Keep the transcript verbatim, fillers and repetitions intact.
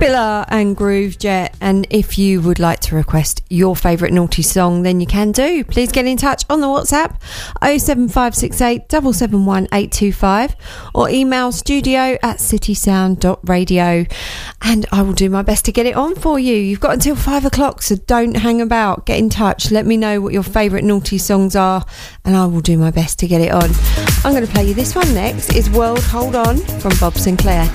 Billa and Groove Jet. And if you would like to request your favourite naughty song, then you can do. Please get in touch on the WhatsApp oh seven five six eight seven seven one eight two five or email studio at citysound dot radio, and I will do my best to get it on for you. You've got until five o'clock, so don't hang about. Get in touch. Let me know what your favourite naughty songs are, and I will do my best to get it on. I'm going to play you this one next. It's World Hold On from Bob Sinclair.